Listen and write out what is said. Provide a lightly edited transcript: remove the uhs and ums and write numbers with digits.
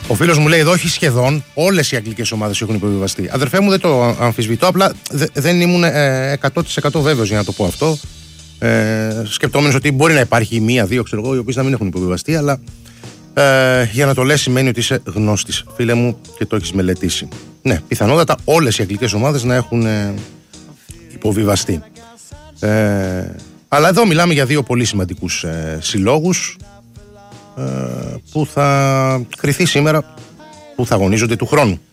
Ο φίλος μου λέει εδώ, όχι σχεδόν, όλες οι αγγλικές ομάδες έχουν υποβιβαστεί. Αδερφέ μου, δεν το αμφισβητώ, απλά δεν ήμουν 100% βέβαιος για να το πω αυτό. Σκεπτόμενος ότι μπορεί να υπάρχει μία-δύο, ξέρω εγώ, οι οποίες να μην έχουν υποβιβαστεί, αλλά για να το λες σημαίνει ότι είσαι γνώστης, φίλε μου, και το έχεις μελετήσει. Ναι, πιθανότατα όλες οι αγγλικές ομάδες να έχουν υποβιβαστεί. Αλλά εδώ μιλάμε για δύο πολύ σημαντικούς συλλόγους που θα κριθεί σήμερα, που θα αγωνίζονται του χρόνου.